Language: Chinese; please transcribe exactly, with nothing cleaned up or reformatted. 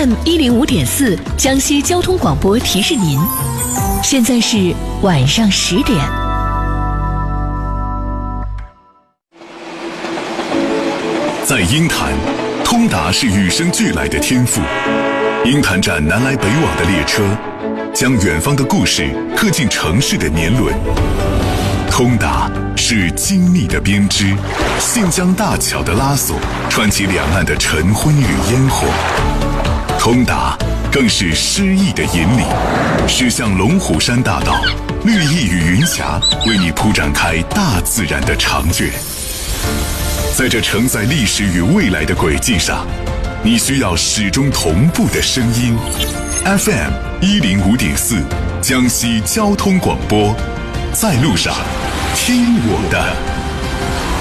M 一零五点四江西交通广播提示您，现在是晚上十点。 在鹰潭，通达是与生俱来的天赋。鹰潭站南来北往的列车，将远方的故事刻进城市的年轮。通达是精密的编织，信江大桥的拉索，串起两岸的晨昏与烟火。通达更是诗意的引领，驶向龙虎山大道，绿意与云霞为你铺展开大自然的长卷。在这承载历史与未来的轨迹上，你需要始终同步的声音。F M 一零五点四，江西交通广播，在路上，听我的。